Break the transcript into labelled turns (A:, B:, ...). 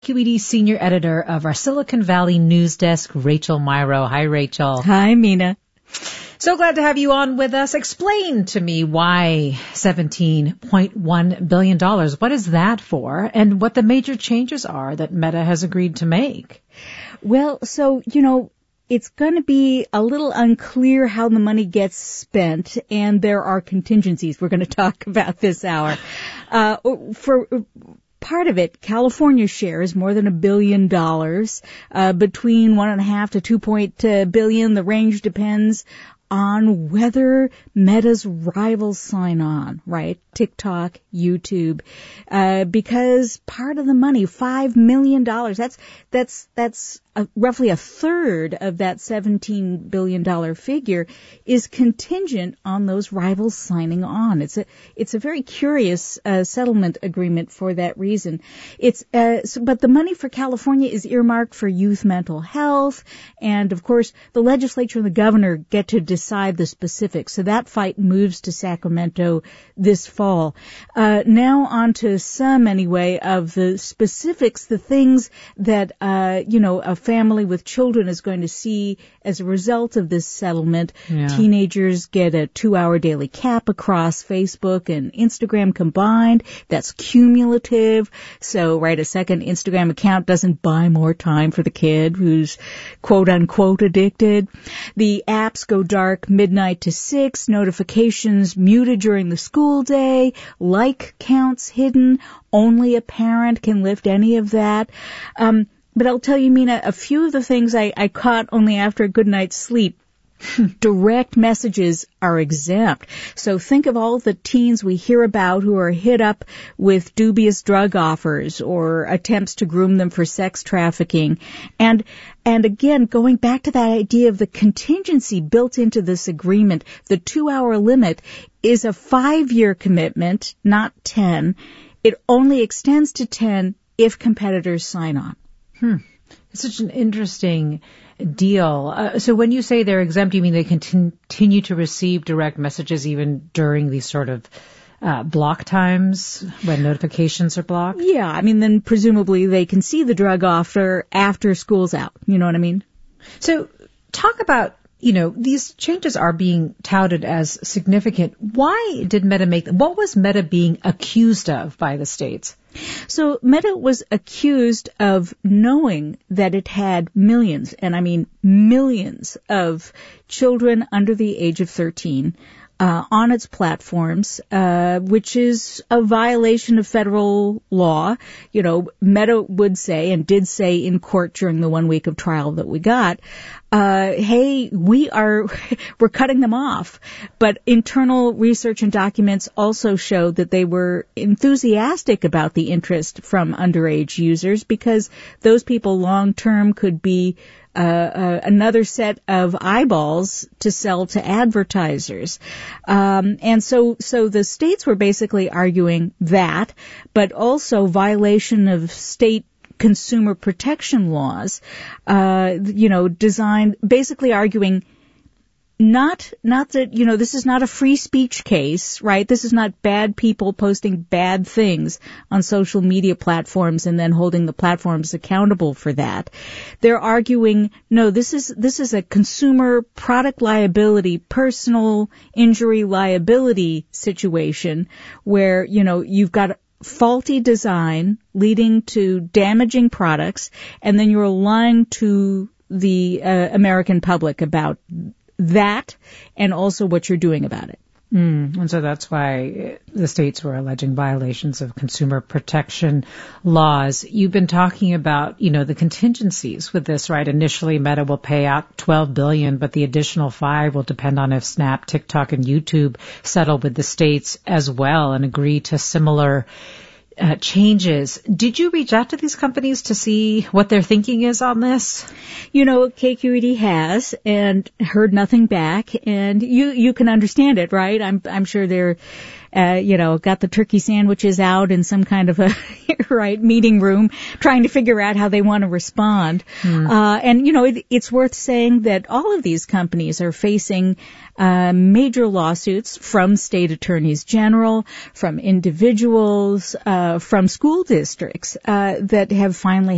A: KQED senior editor of our Silicon Valley news desk, Rachel Myrow. Hi, Rachel.
B: Hi, Mina.
A: So glad to have you on with us. Explain to me why $17.1 billion. What is that for? And what the major changes are that Meta has agreed to make?
B: Well, so, it's going to be a little unclear how the money gets spent, and there are contingencies we're going to talk about this hour. For part of it, California shares more than $1 billion, between 1.5 to 2 billion. The range depends on whether Meta's rivals sign on, right? TikTok, YouTube, because part of the money, $5 million, that's roughly a third of that $17 billion figure, is contingent on those rivals signing on. It's a very curious settlement agreement for that reason. But the money for California is earmarked for youth mental health, and of course the legislature and the governor get to decide the specifics. So that fight moves to Sacramento this fall. Now on to some, anyway, of the specifics, the things that, a family with children is going to see as a result of this settlement. Yeah. Teenagers get a 2-hour daily cap across Facebook and Instagram combined. That's cumulative. So, right, a second Instagram account doesn't buy more time for the kid who's quote unquote addicted. The apps go dark midnight to 6, notifications muted during the school day, like counts hidden, only a parent can lift any of that. But I'll tell you, Mina, a few of the things I caught only after a good night's sleep. Direct messages are exempt. So think of all the teens we hear about who are hit up with dubious drug offers or attempts to groom them for sex trafficking. And again, going back to that idea of the contingency built into this agreement, the 2-hour limit is a 5-year commitment, not 10. It only extends to 10 if competitors sign on.
A: It's such an interesting deal. So when you say they're exempt, you mean they continue to receive direct messages even during these sort of block times when notifications are blocked?
B: Yeah, I mean, then presumably they can see the drug offer after school's out. You know what I mean?
A: So talk about, these changes are being touted as significant. Why did Meta make them? What was Meta being accused of by the states?
B: So Meta was accused of knowing that it had millions, and I mean millions, of children under the age of 13 on its platforms, which is a violation of federal law. Meta would say, and did say in court during the 1 week of trial that we got, hey, we're cutting them off. But internal research and documents also showed that they were enthusiastic about the interest from underage users because those people long term could be another set of eyeballs to sell to advertisers. And so the states were basically arguing that, but also violation of state consumer protection laws, designed, basically arguing not that, this is not a free speech case, right? This is not bad people posting bad things on social media platforms and then holding the platforms accountable for that. They're arguing, no, this is a consumer product liability, personal injury liability situation where, you've got faulty design leading to damaging products, and then you're lying to the American public about that and also what you're doing about it.
A: And so that's why the states were alleging violations of consumer protection laws. You've been talking about, the contingencies with this, right? Initially, Meta will pay out $12 billion, but the additional $5 billion will depend on if Snap, TikTok, and YouTube settle with the states as well and agree to similar changes. Did you reach out to these companies to see what their thinking is on this?
B: KQED has, and heard nothing back, and you can understand it, right? I'm sure they're got the turkey sandwiches out in some kind of a meeting room, trying to figure out how they want to respond. And it's worth saying that all of these companies are facing major lawsuits from state attorneys general, from individuals, from school districts that have finally